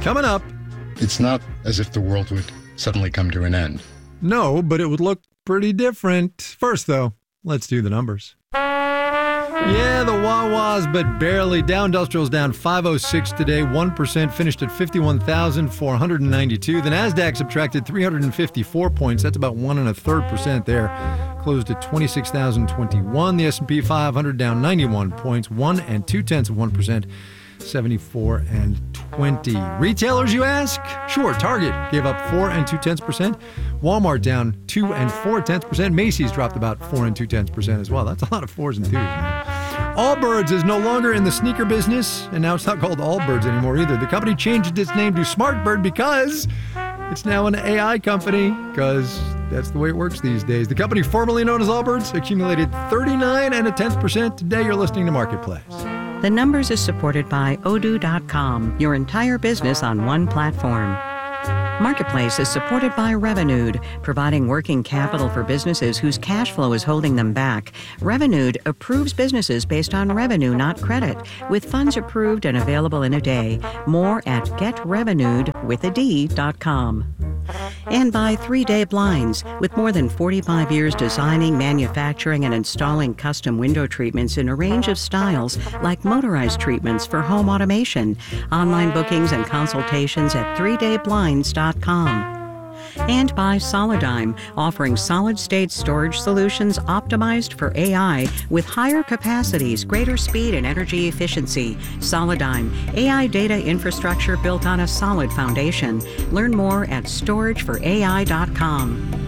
Coming up. It's not as if the world would suddenly come to an end. No, but it would look pretty different. First, though, let's do the numbers. Yeah, the Wawa's, but barely. Dow Industrial's down 506 today, 1%, finished at 51,492. The Nasdaq subtracted 354 points. That's about 1.33% there. Closed at 26,021. The S&P 500 down 91 points, 1.2%. 74 and 20. Retailers, you ask? Sure, Target gave up 4.2%. Walmart down 2.4%. Macy's dropped about 4.2% as well. That's a lot of 4s and 2s, man. Allbirds is no longer in the sneaker business, and now it's not called Allbirds anymore either. The company changed its name to Smartbird because it's now an AI company, because that's the way it works these days. The company formerly known as Allbirds accumulated 39.1%. Today you're listening to Marketplace. The Numbers is supported by Odoo.com, your entire business on one platform. Marketplace is supported by Revenued, providing working capital for businesses whose cash flow is holding them back. Revenued approves businesses based on revenue, not credit, with funds approved and available in a day. More at getrevenued.com. And by 3 Day Blinds, with more than 45 years designing, manufacturing, and installing custom window treatments in a range of styles, like motorized treatments for home automation. Online bookings and consultations at 3dayblinds.com. And by Solidigm, offering solid-state storage solutions optimized for AI with higher capacities, greater speed, and energy efficiency. Solidigm, AI data infrastructure built on a solid foundation. Learn more at storageforai.com.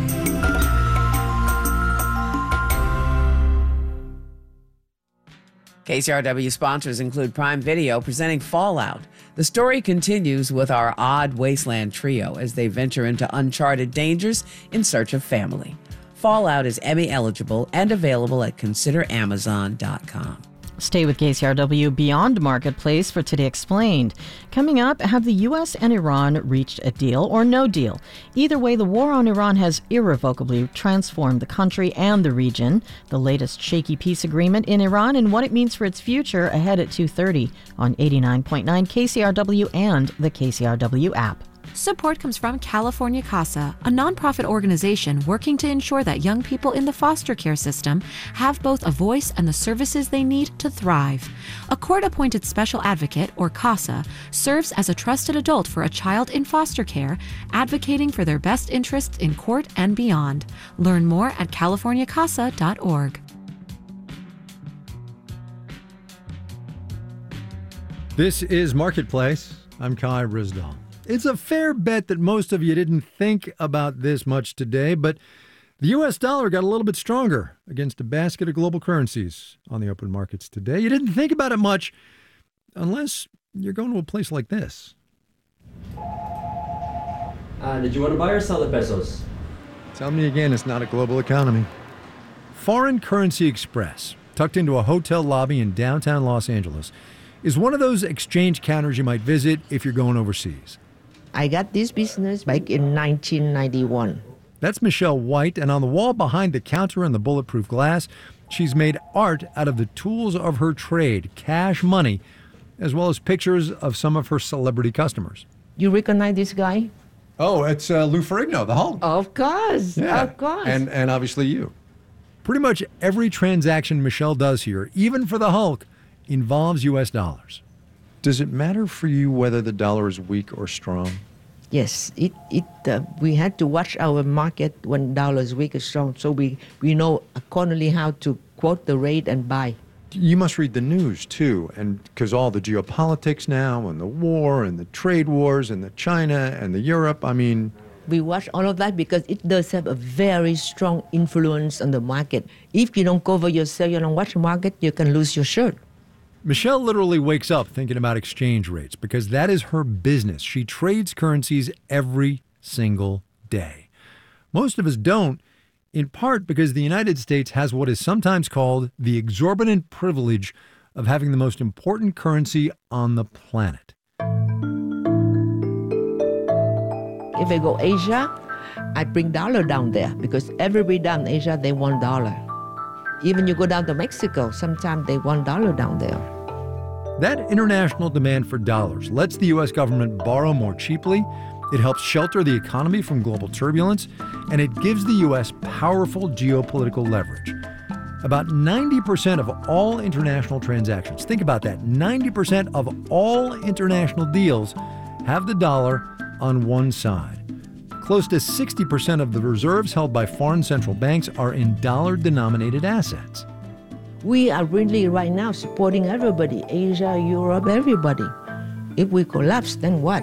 KCRW sponsors include Prime Video presenting Fallout. The story continues with our odd wasteland trio as they venture into uncharted dangers in search of family. Fallout is Emmy eligible and available at consideramazon.com. Stay with KCRW Beyond Marketplace for Today Explained. Coming up, have the U.S. and Iran reached a deal or no deal? Either way, the war on Iran has irrevocably transformed the country and the region. The latest shaky peace agreement in Iran and what it means for its future ahead at 2:30 on 89.9 KCRW and the KCRW app. Support comes from California CASA, a nonprofit organization working to ensure that young people in the foster care system have both a voice and the services they need to thrive. A court-appointed special advocate, or CASA, serves as a trusted adult for a child in foster care, advocating for their best interests in court and beyond. Learn more at californiacasa.org. This is Marketplace. I'm Kai Rizdal. It's a fair bet that most of you didn't think about this much today, but the U.S. dollar got a little bit stronger against a basket of global currencies on the open markets today. You didn't think about it much unless you're going to a place like this. Did you want to buy or sell the pesos? Tell me again, it's not a global economy. Foreign Currency Express, tucked into a hotel lobby in downtown Los Angeles, is one of those exchange counters you might visit if you're going overseas. I got this business back in 1991. That's Michelle White, and on the wall behind the counter and the bulletproof glass, she's made art out of the tools of her trade, cash money, as well as pictures of some of her celebrity customers. You recognize this guy? Oh, it's Lou Ferrigno, the Hulk. Of course, yeah. Of course. And obviously you. Pretty much every transaction Michelle does here, even for the Hulk, involves U.S. dollars. Does it matter for you whether the dollar is weak or strong? Yes, we had to watch our market when dollar is weak or strong, so we know accordingly how to quote the rate and buy. You must read the news, too, and because all the geopolitics now and the war and the trade wars and the China and the Europe, I mean... We watch all of that because it does have a very strong influence on the market. If you don't cover yourself, you don't watch the market, you can lose your shirt. Michelle literally wakes up thinking about exchange rates because that is her business. She trades currencies every single day. Most of us don't, in part because the United States has what is sometimes called the exorbitant privilege of having the most important currency on the planet. If I go Asia, I bring dollar down there because everybody down in Asia, they want dollar. Even you go down to Mexico, sometimes they want dollar down there. That international demand for dollars lets the U.S. government borrow more cheaply, it helps shelter the economy from global turbulence, and it gives the U.S. powerful geopolitical leverage. About 90% of all international transactions, think about that, 90% of all international deals have the dollar on one side. Close to 60% of the reserves held by foreign central banks are in dollar-denominated assets. We are really right now supporting everybody, Asia, Europe, everybody. If we collapse, then what?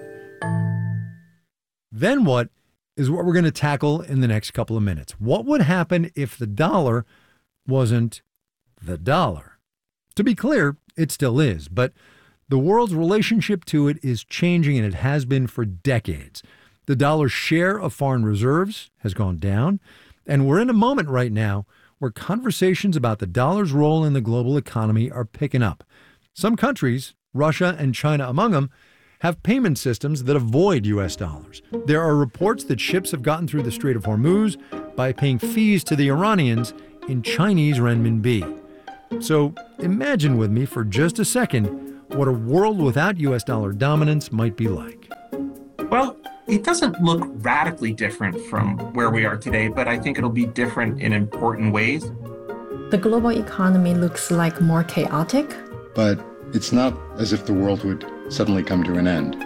Then what is what we're going to tackle in the next couple of minutes. What would happen if the dollar wasn't the dollar? To be clear, it still is, but the world's relationship to it is changing, and it has been for decades. The dollar's share of foreign reserves has gone down, and we're in a moment right now where conversations about the dollar's role in the global economy are picking up. Some countries, Russia and China among them, have payment systems that avoid U.S. dollars. There are reports that ships have gotten through the Strait of Hormuz by paying fees to the Iranians in Chinese renminbi. So imagine with me for just a second what a world without U.S. dollar dominance might be like. Well, it doesn't look radically different from where we are today, but I think it'll be different in important ways. The global economy looks like more chaotic. But it's not as if the world would suddenly come to an end.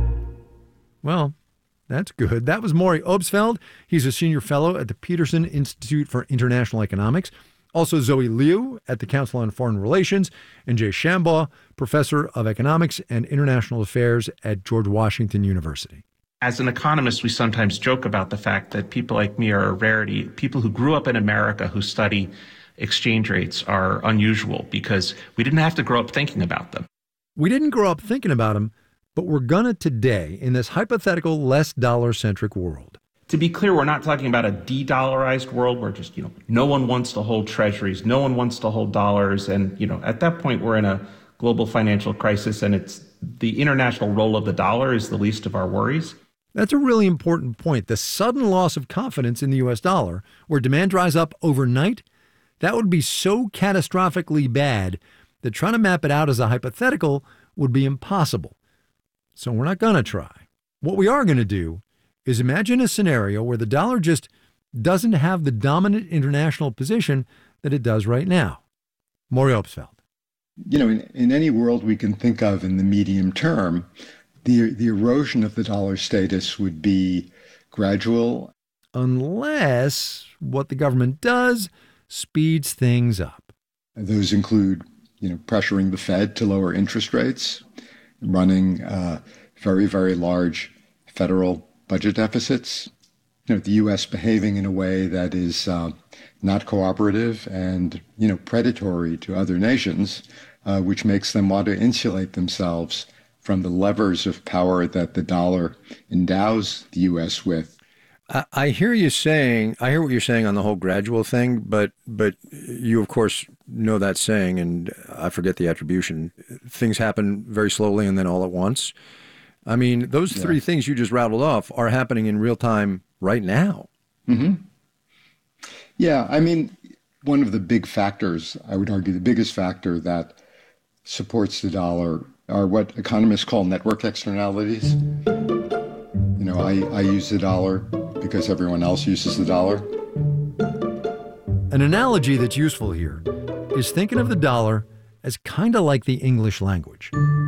Well, that's good. That was Maury Obstfeld. He's a senior fellow at the Peterson Institute for International Economics. Also Zoe Liu at the Council on Foreign Relations, and Jay Shambaugh, professor of economics and international affairs at George Washington University. As an economist, we sometimes joke about the fact that people like me are a rarity. People who grew up in America who study exchange rates are unusual because we didn't have to grow up thinking about them. We didn't grow up thinking about them, but we're gonna today in this hypothetical, less dollar-centric world. To be clear, we're not talking about a de-dollarized world where just, no one wants to hold treasuries, no one wants to hold dollars. And, at that point, we're in a global financial crisis, and it's the international role of the dollar is the least of our worries. That's a really important point. The sudden loss of confidence in the U.S. dollar, where demand dries up overnight, that would be so catastrophically bad that trying to map it out as a hypothetical would be impossible. So we're not going to try. What we are going to do is imagine a scenario where the dollar just doesn't have the dominant international position that it does right now. Maury Obstfeld. In any world we can think of in the medium term, the erosion of the dollar status would be gradual. Unless what the government does speeds things up. Those include, pressuring the Fed to lower interest rates, running very, very large federal budget deficits, the U.S. behaving in a way that is not cooperative and, predatory to other nations, which makes them want to insulate themselves from the levers of power that the dollar endows the U.S. with. I hear what you're saying on the whole gradual thing, but you, of course, know that saying, and I forget the attribution. Things happen very slowly and then all at once. I mean, those three things you just rattled off are happening in real time right now. Mm-hmm. Yeah, I mean, one of the big factors, I would argue the biggest factor that supports the dollar are what economists call network externalities. I use the dollar because everyone else uses the dollar. An analogy that's useful here is thinking of the dollar as kind of like the English language.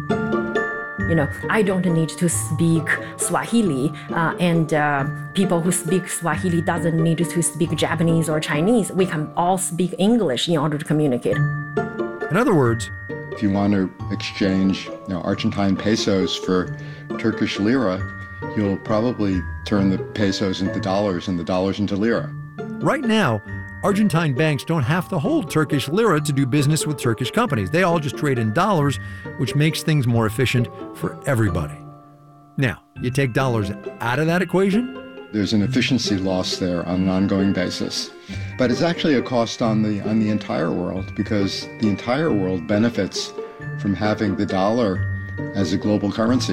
I don't need to speak Swahili, and people who speak Swahili doesn't need to speak Japanese or Chinese. We can all speak English in order to communicate. In other words, if you want to exchange Argentine pesos for Turkish lira, you'll probably turn the pesos into dollars and the dollars into lira. Right now, Argentine banks don't have to hold Turkish lira to do business with Turkish companies. They all just trade in dollars, which makes things more efficient for everybody. Now, you take dollars out of that equation? There's an efficiency loss there on an ongoing basis. But it's actually a cost on the entire world, because the entire world benefits from having the dollar as a global currency.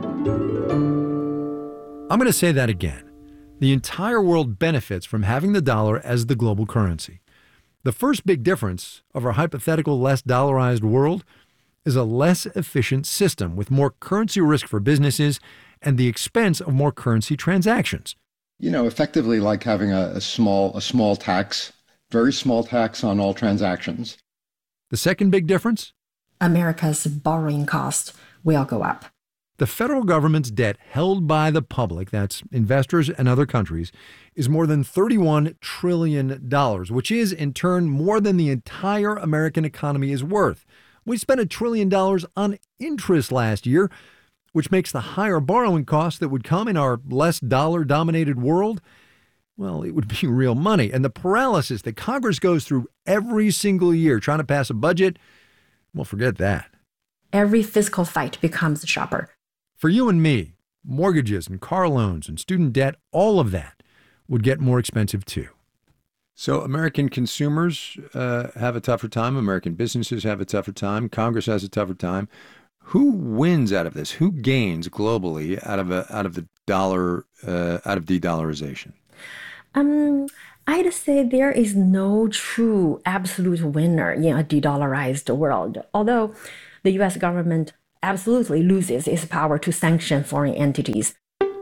I'm going to say that again. The entire world benefits from having the dollar as the global currency. The first big difference of our hypothetical, less dollarized world is a less efficient system with more currency risk for businesses and the expense of more currency transactions. Effectively like having a small tax, very small tax on all transactions. The second big difference? America's borrowing cost will go up. The federal government's debt held by the public, that's investors and other countries, is more than $31 trillion, which is, in turn, more than the entire American economy is worth. We spent $1 trillion on interest last year, which makes the higher borrowing costs that would come in our less dollar-dominated world, well, it would be real money. And the paralysis that Congress goes through every single year trying to pass a budget, well, forget that. Every fiscal fight becomes sharper. For you and me, mortgages and car loans and student debt, all of that would get more expensive too. So American consumers have a tougher time. American businesses have a tougher time. Congress has a tougher time. Who wins out of this? Who gains globally out of the dollar, out of de-dollarization? I'd say there is no true absolute winner in a de-dollarized world, although the U.S. government absolutely loses its power to sanction foreign entities.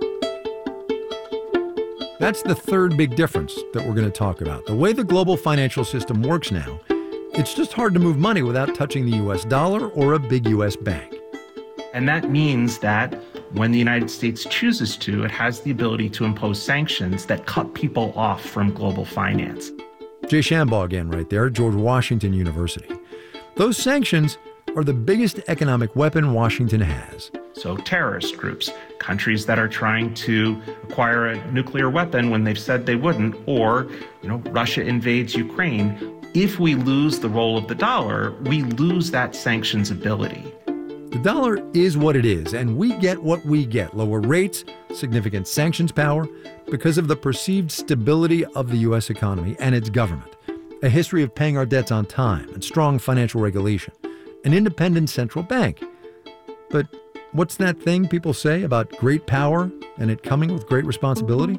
That's the third big difference that we're going to talk about. The way the global financial system works now, it's just hard to move money without touching the U.S. dollar or a big U.S. bank. And that means that when the United States chooses to, it has the ability to impose sanctions that cut people off from global finance. Jay Shambaugh again right there, George Washington University. Those sanctions are the biggest economic weapon Washington has. So terrorist groups, countries that are trying to acquire a nuclear weapon when they've said they wouldn't, or, Russia invades Ukraine. If we lose the role of the dollar, we lose that sanctions ability. The dollar is what it is, and we get what we get. Lower rates, significant sanctions power, because of the perceived stability of the U.S. economy and its government. A history of paying our debts on time and strong financial regulation. An independent central bank. But what's that thing people say about great power and it coming with great responsibility?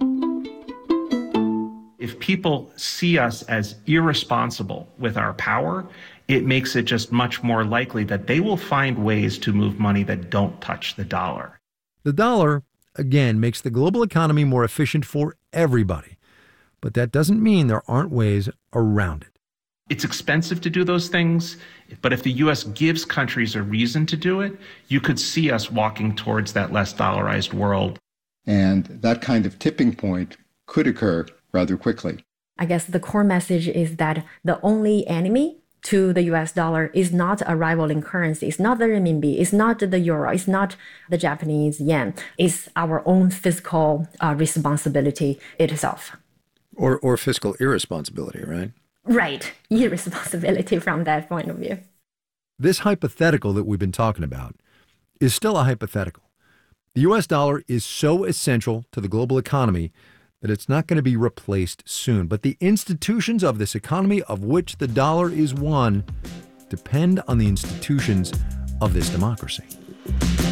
If people see us as irresponsible with our power, it makes it just much more likely that they will find ways to move money that don't touch the dollar. The dollar, again, makes the global economy more efficient for everybody. But that doesn't mean there aren't ways around it. It's expensive to do those things, but if the U.S. gives countries a reason to do it, you could see us walking towards that less dollarized world. And that kind of tipping point could occur rather quickly. I guess the core message is that the only enemy to the US dollar is not a rival in currency. It's not the renminbi. It's not the euro. It's not the Japanese yen. It's our own fiscal responsibility itself. Or fiscal irresponsibility, right? Right. Irresponsibility from that point of view. This hypothetical that we've been talking about is still a hypothetical. The U.S. dollar is so essential to the global economy that it's not going to be replaced soon. But the institutions of this economy, of which the dollar is one, depend on the institutions of this democracy.